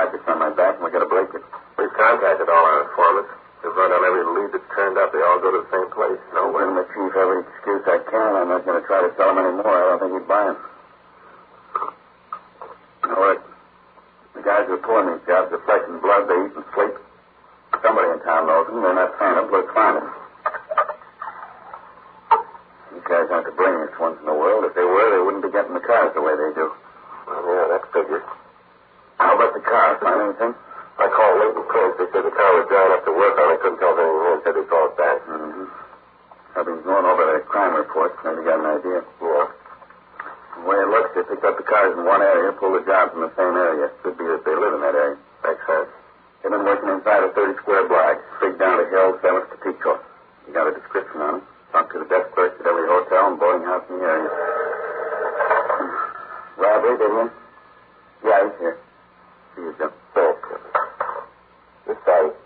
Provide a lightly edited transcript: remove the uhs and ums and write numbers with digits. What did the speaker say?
carcass on my back, and we got to break it. We've contacted all our informants. We've run on every lead that's turned up. They all go to the same place. I'm giving the chief every excuse I can. I'm not going to try to sell him any more. I don't think he'd buy him. Now, look, the guys who are pulling these jobs are flesh and blood. They eat and sleep. Somebody in town knows them. They're not saying it. Let's find them. These guys aren't the brainiest ones in the world. If they were, they wouldn't be getting the cars the way they do. Well, yeah, that figures. How about the car? Find anything? I called Leighton Prince. They said the car was drying up to work on. I couldn't tell if anything wrong. Said they'd call us back. Mm-hmm. I've been going over their crime reports. Maybe got an idea. Yeah. The way it looks, they picked up the cars in one area, pulled the jobs in the same area. Could be that they live in that area. Makes sense. They've been working inside a 30-square block, straight down the hill, 7th to Pico. You got a description on them. Talked to the desk clerks at every hotel and boarding house in the area. Robbery, did you? Yeah, he's here. See you, Jim. Okay. This side.